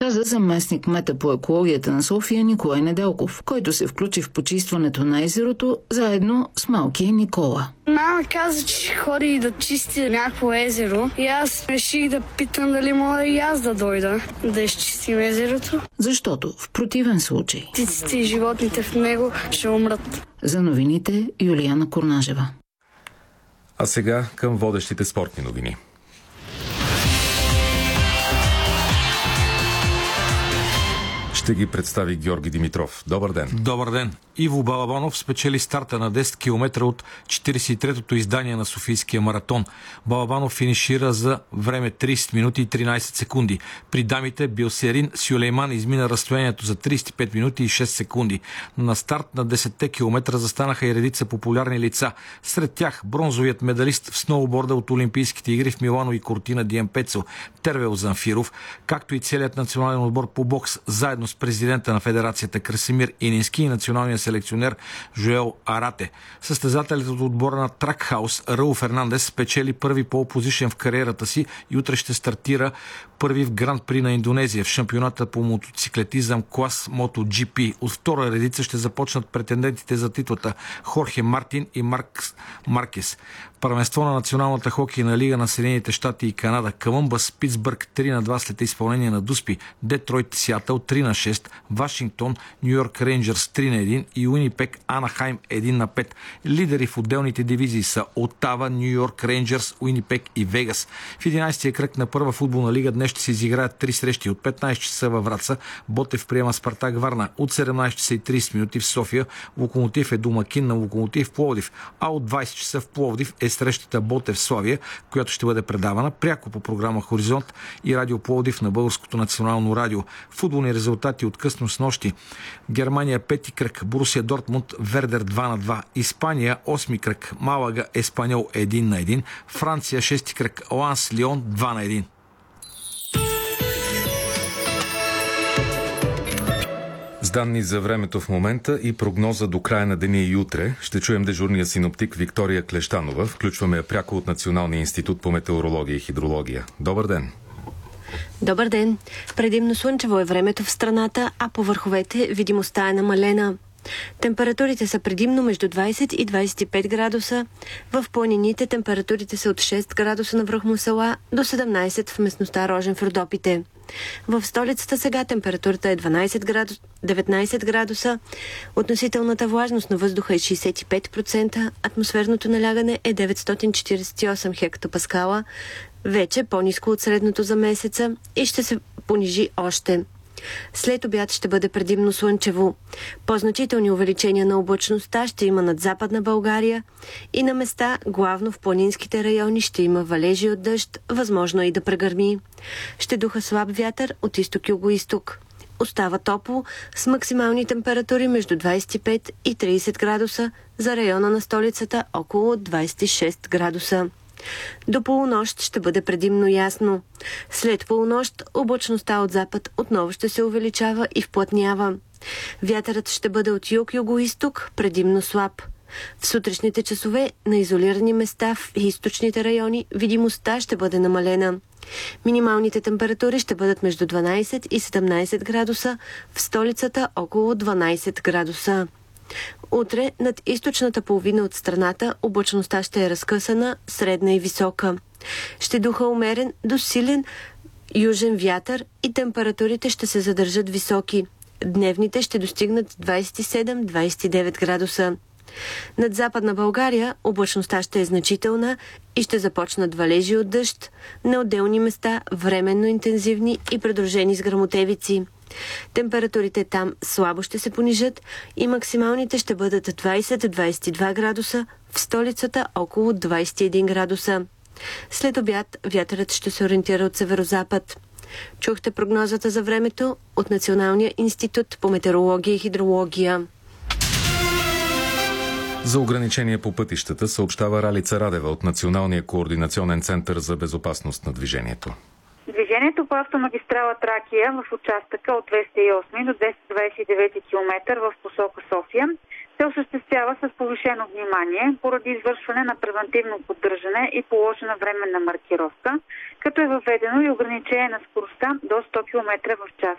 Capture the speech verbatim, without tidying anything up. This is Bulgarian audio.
каза заместник кмета по екологията на София Николай Неделков, който се включи в почистването на езерото заедно с малкия Никола. Мама каза, че ще ходи да чисти някакво езеро и аз реших да питам дали мога и аз да дойда да изчистим езерото. Защото в противен случай птиците и животните в него ще умрат. За новините Юлияна Корнажева. А сега към водещите спортни новини. Ще ги представи Георги Димитров. Добър ден. Добър ден. Иво Балабанов спечели старта на десет километра от четиридесет и третото издание на Софийския маратон. Балабанов финишира за време тридесет минути и тринадесет секунди. При дамите Билсерин Сюлейман измина разстоянието за тридесет и пет минути и шест секунди. На старт на десетте километра застанаха и редица популярни лица. Сред тях бронзовият медалист в сноуборда от Олимпийските игри в Милано и Кортина Диампецо Тервел Замфиров, както и целият национален отбор по бокс, заедно с президента на федерацията Красимир Инински и националния селекционер Жоел Арате. Състезателят от отбора на Тракхаус Раул Фернандес спечели първи пол-позишен в кариерата си и утре ще стартира първи в Гран При на Индонезия в шампионата по мотоциклетизъм клас MotoGP. От втора редица ще започнат претендентите за титлата Хорхе Мартин и Маркс Маркес. Първенство на Националната хокейна лига на Съединените щати и Канада. Колумбъс, Питсбърг три на два след изпълнение на Дуспи. Детройт, Сиатъл три на шест. Вашингтон, Ню Йорк Рейнджърс три на един и Уинипек, Анахайм един на пет. Лидери в отделните дивизии са Отава, Ню Йорк Рейнджърс, Уинипек и Вегас. В единадесетия кръг на първа футболна лига днес ще се изиграят три срещи. От петнадесет часа във Враца Ботев приема Спартак Варна. От седемнадесет часа и тридесет минути в София Локомотив е домакин на Локомотив Пловдив. А от двадесет часа в Пловдив е срещата Ботев Славия, която ще бъде предавана пряко по програма Хоризонт и Радио Пловдив на Българското национално радио. Футболни резултати от късно снощи. Германия пети кръг, Борусия Дортмунд, Вердер два на два. Испания осми кръг, Малага Еспаньол един на един. Франция шести кръг, Ланс Лион два на един. С данни за времето в момента и прогноза до края на деня и утре ще чуем дежурния синоптик Виктория Клещанова. Включваме я пряко от Националния институт по метеорология и хидрология. Добър ден! Добър ден! Предимно слънчево е времето в страната, а по върховете видимостта е намалена. Температурите са предимно между двадесет и двадесет и пет градуса. В планините температурите са от шест градуса на връх Мусала до седемнадесет в местността Рожен в Родопите. В столицата сега температурата е дванадесет градус, деветнадесет градуса, относителната влажност на въздуха е шейсет и пет процента, атмосферното налягане е деветстотин четиридесет и осем хектопаскала, вече по-ниско от средното за месеца и ще се понижи още. След обяд ще бъде предимно слънчево. По-значителни увеличения на облачността ще има над Западна България и на места, главно в планинските райони, ще има валежи от дъжд, възможно и да прегърми. Ще духа слаб вятър от изток-юго-исток. Остава топло с максимални температури между двадесет и пет и тридесет градуса, за района на столицата около двадесет и шест градуса. До полунощ ще бъде предимно ясно. След полунощ облачността от запад отново ще се увеличава и вплътнява. Вятърът ще бъде от юг-юго-исток, предимно слаб. В сутрешните часове на изолирани места в източните райони видимостта ще бъде намалена. Минималните температури ще бъдат между дванадесет и седемнадесет градуса, в столицата около дванадесет градуса. Утре над източната половина от страната облачността ще е разкъсана, средна и висока. Ще духа умерен до силен южен вятър и температурите ще се задържат високи. Дневните ще достигнат двадесет и седем до двадесет и девет градуса. Над Западна България облачността ще е значителна и ще започнат валежи от дъжд, на отделни места временно интензивни и придружени с гръмотевици. Температурите там слабо ще се понижат и максималните ще бъдат двадесет до двадесет и два градуса, в столицата около двадесет и един градуса. След обяд вятърът ще се ориентира от северозапад. Чухте прогнозата за времето от Националния институт по метеорология и хидрология. За ограничения по пътищата съобщава Ралица Радева от Националния координационен център за безопасност на движението. Движението по автомагистрала Тракия в участъка от двеста и осми до двеста двадесет и девети километър в посока София се осъществява с повишено внимание поради извършване на превантивно поддържане и положена временна маркировка, като е въведено и ограничение на скоростта до сто километра в час.